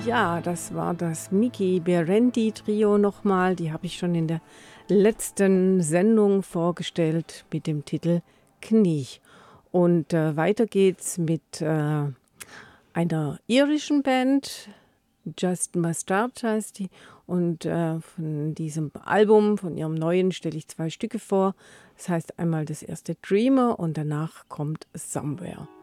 Ja, das war das Miki Berendi Trio nochmal. Die habe ich schon in der letzten Sendung vorgestellt mit dem Titel Knie. Und weiter geht's mit einer irischen Band, Just Mustard heißt die. Und von diesem Album, von ihrem neuen, stelle ich zwei Stücke vor. Das heißt einmal das erste Dreamer und danach kommt Somewhere.